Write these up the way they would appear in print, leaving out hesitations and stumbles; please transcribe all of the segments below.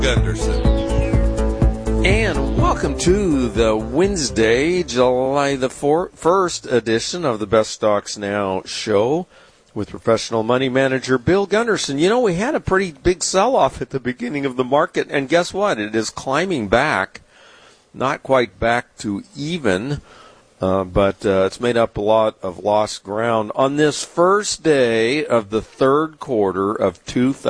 Gunderson. And welcome to the Wednesday, July the 1st edition of the Best Stocks Now show with professional money manager Bill Gunderson. You know, we had a pretty big sell-off at the beginning of the market, and guess what? It is climbing back, not quite back to even, but it's made up a lot of lost ground on this first day of the third quarter of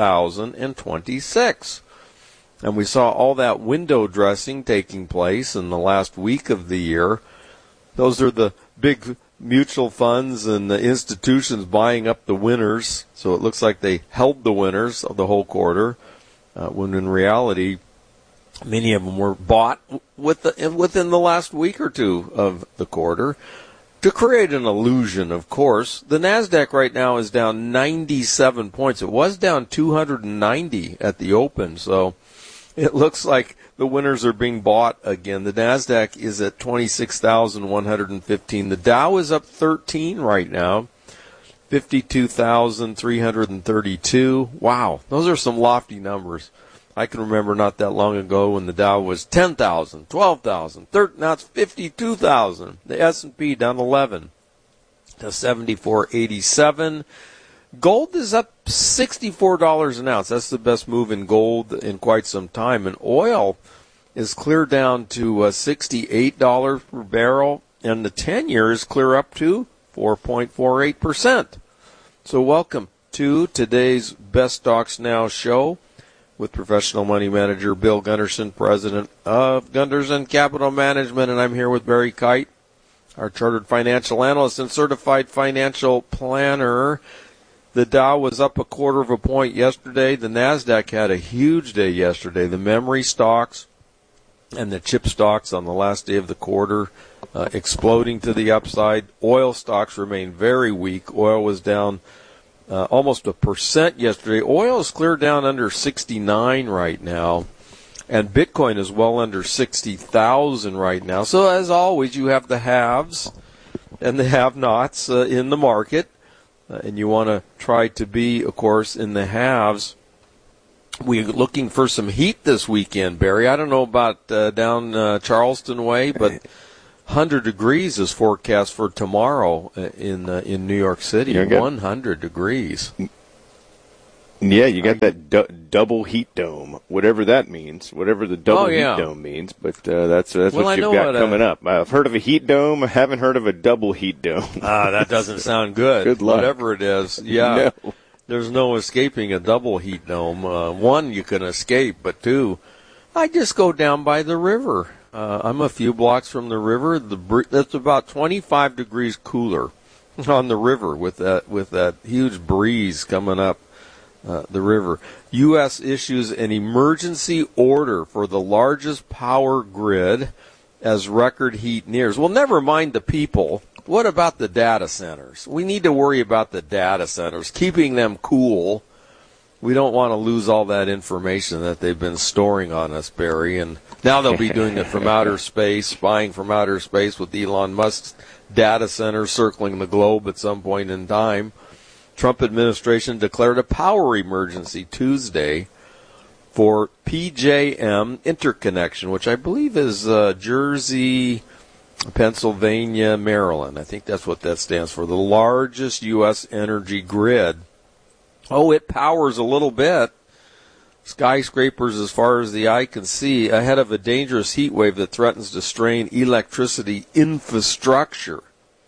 2026. And we saw all that window dressing taking place in the last week of the year. Those are the big mutual funds and the institutions buying up the winners. So it looks like they held the winners of the whole quarter, when in reality, many of them were bought within the last week or two of the quarter. To create an illusion, of course, the NASDAQ right now is down 97 points. It was down 290 at the open, so it looks like the winners are being bought again. The NASDAQ is at 26,115. The Dow is up 13 right now, 52,332. Wow, those are some lofty numbers. I can remember not that long ago when the Dow was 10,000, 12,000, 13, now it's 52,000. The S&P down 11 to 74.87. Gold is up $64 an ounce. That's the best move in gold in quite some time. And oil is clear down to $68 per barrel, and the 10-year is clear up to 4.48%. So welcome to today's Best Stocks Now show with professional money manager Bill Gunderson, president of Gunderson Capital Management, and I'm here with Barry Kite, our chartered financial analyst and certified financial planner. The Dow was up 1/4 point yesterday. The NASDAQ had a huge day yesterday. The memory stocks and the chip stocks on the last day of the quarter exploding to the upside. Oil stocks remain very weak. Oil was down almost 1% yesterday. Oil is clear down under 69 right now, and Bitcoin is well under 60,000 right now. So as always, you have the haves and the have-nots in the market, and you want to try to be, of course, in the haves. We're looking for some heat this weekend, Barry. I don't know about down Charleston way, but 100 degrees is forecast for tomorrow in New York City. 100 degrees. Yeah, you got that double heat dome, whatever that means, whatever the double heat dome means. But that's what you've got coming up. I've heard of a heat dome. I haven't heard of a double heat dome. That doesn't sound good. Good luck. Whatever it is, yeah. No. There's no escaping a double heat dome. One, you can escape, but two, I just go down by the river. I'm a few blocks from the river. That's about 25 degrees cooler on the river with that huge breeze coming up the river. U.S. issues an emergency order for the largest power grid as record heat nears. Well, never mind the people. What about the data centers? We need to worry about the data centers, keeping them cool. We don't want to lose all that information that they've been storing on us, Barry. And now they'll be doing it from outer space, spying from outer space with Elon Musk's data centers circling the globe at some point in time. Trump administration declared a power emergency Tuesday for PJM interconnection, which I believe is Jersey, Pennsylvania, Maryland. I think that's what that stands for. The largest U.S. energy grid. Oh, it powers a little bit. Skyscrapers as far as the eye can see, ahead of a dangerous heat wave that threatens to strain electricity infrastructure.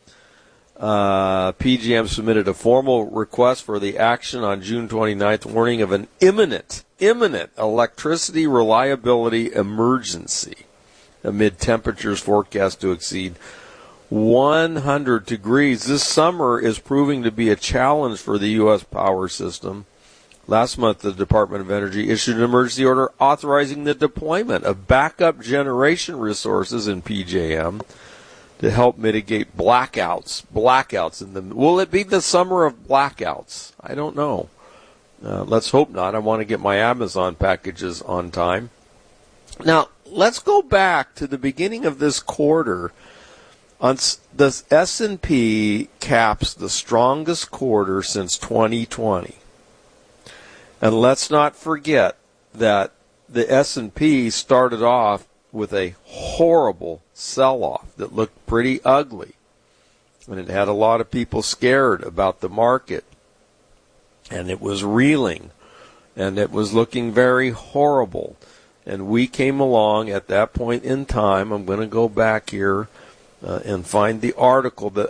PJM submitted a formal request for the action on June 29th, warning of an imminent electricity reliability emergency amid temperatures forecast to exceed 100 degrees. This summer is proving to be a challenge for the U.S. power system. Last month, the Department of Energy issued an emergency order authorizing the deployment of backup generation resources in PJM to help mitigate blackouts. Will it be the summer of blackouts? I don't know. Let's hope not. I want to get my Amazon packages on time. Now, let's go back to the beginning of this quarter. On the S&P caps the strongest quarter since 2020. And let's not forget that the S&P started off with a horrible sell-off that looked pretty ugly. And it had a lot of people scared about the market. And it was reeling. And it was looking very horrible. And we came along at that point in time. I'm going to go back here and find the article that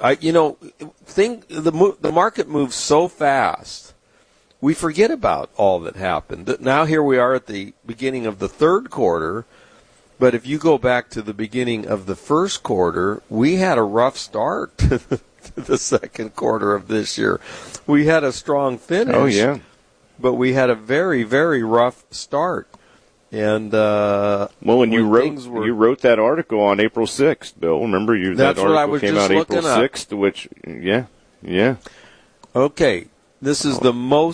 the market moves so fast. We forget about all that happened. Now here we are at the beginning of the third quarter. But if you go back to the beginning of the first quarter, we had a rough start to the second quarter of this year. We had a strong finish. Oh, yeah. But we had a very, very rough start. And and you wrote that article on April 6th, Bill. Remember, that article came out April 6th, which yeah. Okay, this is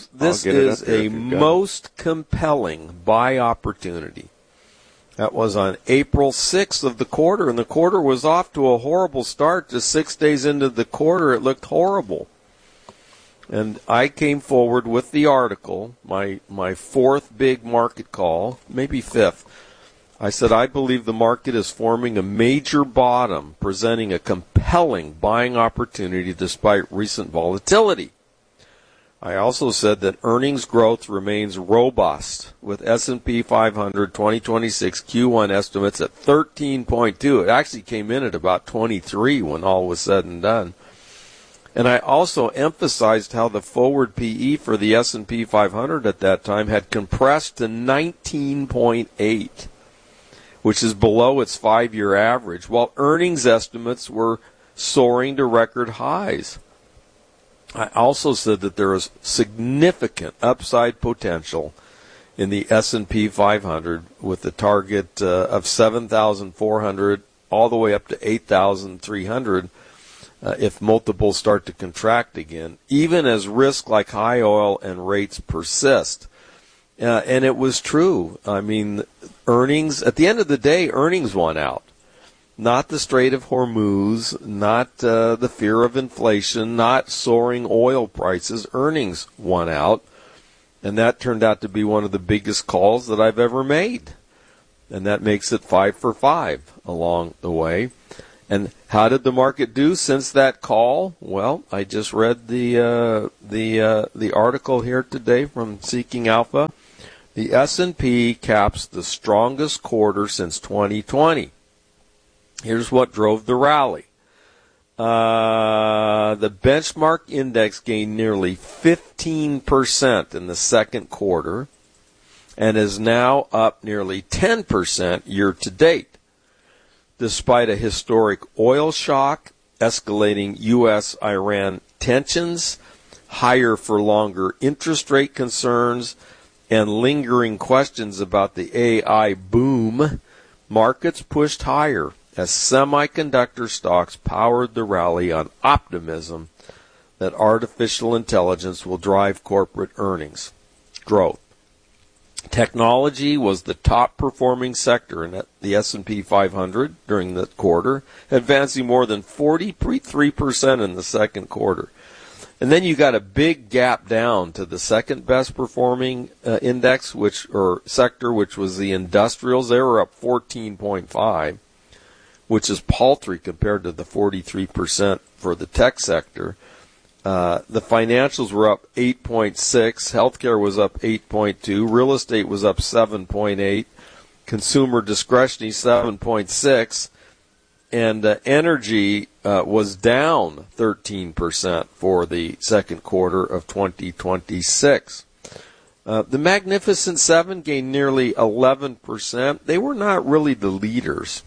a most compelling buy opportunity. That was on April 6th of the quarter, and the quarter was off to a horrible start. Just 6 days into the quarter, it looked horrible. And I came forward with the article, my fourth big market call, maybe fifth. I said, I believe the market is forming a major bottom, presenting a compelling buying opportunity despite recent volatility. I also said that earnings growth remains robust, with S&P 500 2026 Q1 estimates at 13.2. It actually came in at about 23 when all was said and done. And I also emphasized how the forward PE for the S&P 500 at that time had compressed to 19.8, which is below its 5-year average, while earnings estimates were soaring to record highs. I also said that there is significant upside potential in the S&P 500 with the target of 7,400 all the way up to 8,300 if multiples start to contract again, even as risks like high oil and rates persist. And it was true. I mean, earnings, at the end of the day, earnings won out. Not the Strait of Hormuz, not the fear of inflation, not soaring oil prices. Earnings won out. And that turned out to be one of the biggest calls that I've ever made. And that makes it 5 for 5 along the way. And how did the market do since that call? Well, I just read the article here today from Seeking Alpha. The S&P caps the strongest quarter since 2020. Here's what drove the rally. The benchmark index gained nearly 15% in the second quarter and is now up nearly 10% year to date. Despite a historic oil shock, escalating U.S.-Iran tensions, higher for longer interest rate concerns, and lingering questions about the AI boom, markets pushed higher as semiconductor stocks powered the rally on optimism that artificial intelligence will drive corporate earnings growth. Technology was the top performing sector in the S&P 500 during the quarter, advancing more than 43% in the second quarter. And then you got a big gap down to the second best performing index, sector, which was the industrials. They were up 14.5, which is paltry compared to the 43% for the tech sector. The financials were up 8.6, healthcare was up 8.2, real estate was up 7.8, consumer discretionary 7.6, and energy was down 13% for the second quarter of 2026. The Magnificent Seven gained nearly 11%. They were not really the leaders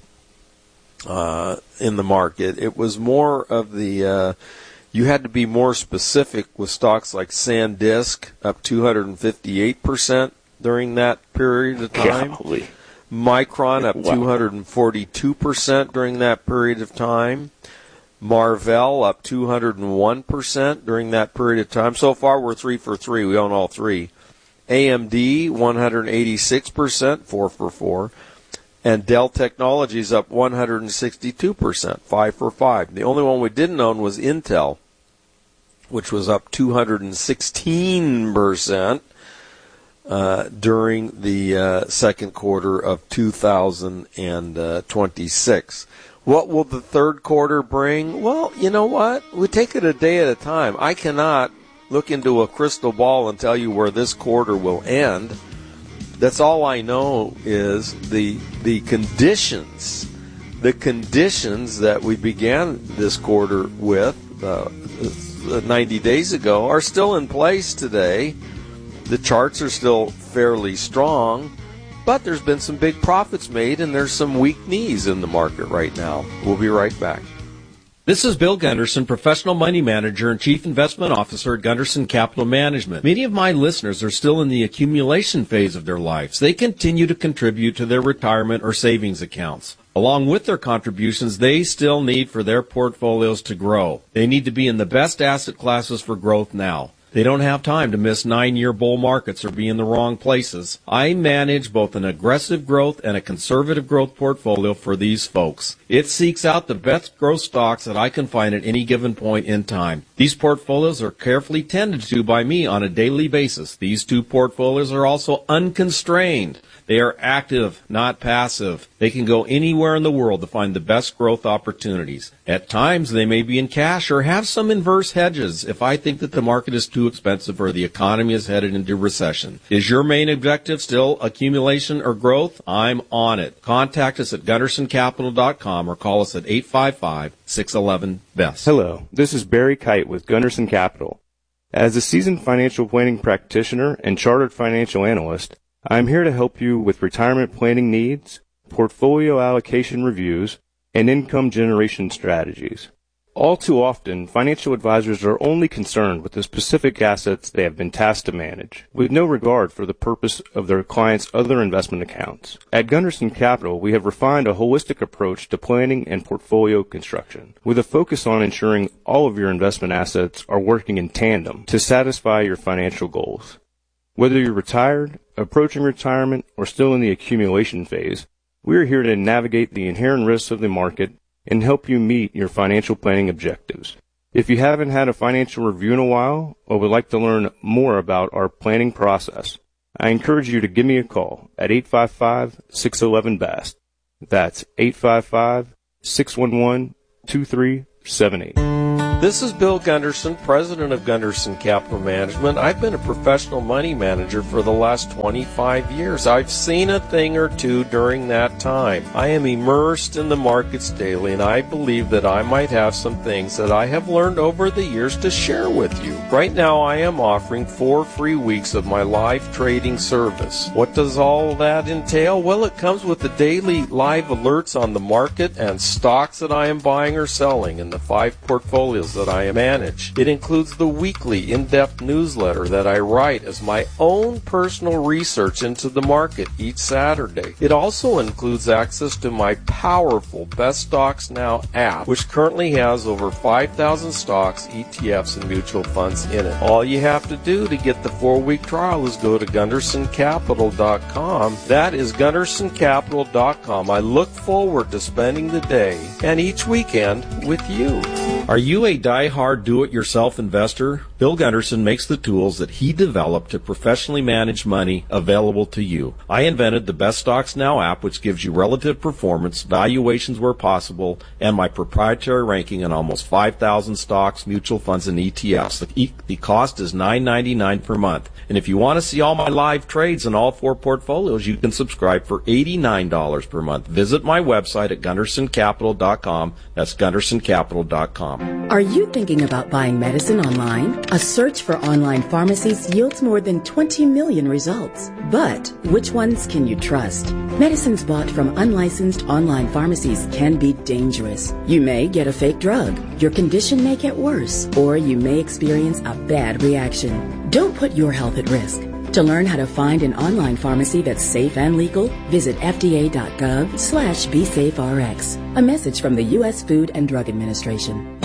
in the market. It was more of the you had to be more specific with stocks like SanDisk, up 258% during that period of time. Golly. Micron, up 242% during that period of time. Marvell, up 201% during that period of time. So far, we're 3 for 3. We own all three. AMD, 186%, 4 for 4. And Dell Technologies up 162%, 5 for 5. The only one we didn't own was Intel, which was up 216%. during the second quarter of 2026. What will the third quarter bring? Well, you know what? We take it a day at a time. I cannot look into a crystal ball and tell you where this quarter will end. That's all I know is the conditions that we began this quarter with 90 days ago are still in place today. The charts are still fairly strong, but there's been some big profits made, and there's some weak knees in the market right now. We'll be right back. This is Bill Gunderson, Professional Money Manager and Chief Investment Officer at Gunderson Capital Management. Many of my listeners are still in the accumulation phase of their lives. They continue to contribute to their retirement or savings accounts. Along with their contributions, they still need for their portfolios to grow. They need to be in the best asset classes for growth now. They don't have time to miss 9-year bull markets or be in the wrong places. I manage both an aggressive growth and a conservative growth portfolio for these folks. It seeks out the best growth stocks that I can find at any given point in time. These portfolios are carefully tended to by me on a daily basis. These two portfolios are also unconstrained. They are active, not passive. They can go anywhere in the world to find the best growth opportunities. At times, they may be in cash or have some inverse hedges if I think that the market is too expensive or the economy is headed into recession. Is your main objective still accumulation or growth? I'm on it. Contact us at GundersonCapital.com or call us at 855-611-BEST. Hello, this is Barry Kite with Gunderson Capital. As a seasoned financial planning practitioner and chartered financial analyst, I'm here to help you with retirement planning needs, portfolio allocation reviews, and income generation strategies. All too often, financial advisors are only concerned with the specific assets they have been tasked to manage, with no regard for the purpose of their clients' other investment accounts. At Gunderson Capital, we have refined a holistic approach to planning and portfolio construction, with a focus on ensuring all of your investment assets are working in tandem to satisfy your financial goals. Whether you're retired, approaching retirement, or still in the accumulation phase, we are here to navigate the inherent risks of the market and help you meet your financial planning objectives. If you haven't had a financial review in a while or would like to learn more about our planning process, I encourage you to give me a call at 855-611-BEST. That's 855-611-2378. This is Bill Gunderson, president of Gunderson Capital Management. I've been a professional money manager for the last 25 years. I've seen a thing or two during that time. I am immersed in the markets daily, and I believe that I might have some things that I have learned over the years to share with you. Right now, I am offering 4 free weeks of my live trading service. What does all that entail? Well, it comes with the daily live alerts on the market and stocks that I am buying or selling in the 5 portfolios that I manage. It includes the weekly in-depth newsletter that I write as my own personal research into the market each Saturday. It also includes access to my powerful Best Stocks Now app, which currently has over 5,000 stocks, ETFs, and mutual funds in it. All you have to do to get the 4-week trial is go to GundersonCapital.com. That is GundersonCapital.com. I look forward to spending the day and each weekend with you. Are you a die-hard do-it-yourself investor? Bill Gunderson makes the tools that he developed to professionally manage money available to you. I invented the Best Stocks Now app, which gives you relative performance, valuations where possible, and my proprietary ranking on almost 5,000 stocks, mutual funds, and ETFs. The cost is $9.99 per month. And if you want to see all my live trades in all 4 portfolios, you can subscribe for $89 per month. Visit my website at GundersonCapital.com. That's GundersonCapital.com. Are you thinking about buying medicine online? A search for online pharmacies yields more than 20 million results. But which ones can you trust? Medicines bought from unlicensed online pharmacies can be dangerous. You may get a fake drug, your condition may get worse, or you may experience a bad reaction. Don't put your health at risk. To learn how to find an online pharmacy that's safe and legal, visit FDA.gov/BeSafeRx. A message from the U.S. Food and Drug Administration.